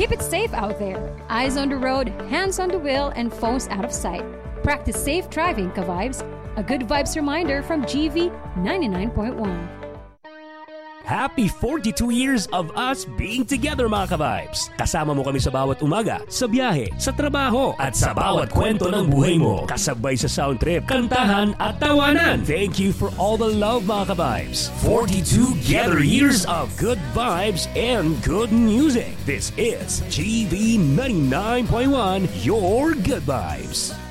Keep it safe out there. Eyes on the road, hands on the wheel, and phones out of sight. Practice safe driving, ka-vibes. A good vibes reminder from GV 99.1. Happy 42 years of us being together, mga ka-vibes. Kasama mo kami sa bawat umaga, sa biyahe, sa trabaho, at sa bawat kwento ng buhay mo. Kasabay sa sound trip, kantahan at tawanan. Thank you for all the love, mga ka-vibes. 42 together years of good vibes and good music. This is GV 99.1, your good vibes.